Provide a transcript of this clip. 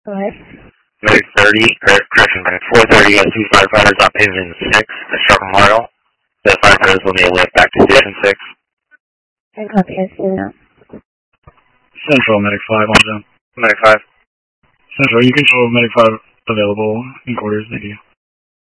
5. Medic 30, correction, Medic 430 has 2 firefighters on Pavement 6 at Sharp Memorial. The firefighters will make a way back to Station 6. Okay, so now. Central, Medic 5 on them. Medic 5. Central, you control Medic 5 available in quarters, thank you.